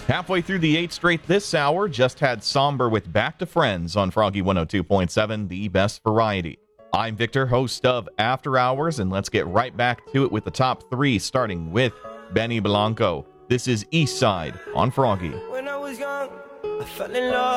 Halfway through the 8th straight this hour, just had Somber with Back to Friends on Froggy 102.7, the best variety. I'm Victor, host of After Hours, and let's get right back to it with the top 3, starting with Benny Blanco. This is East Side on Froggy. When I was young, I fell in love.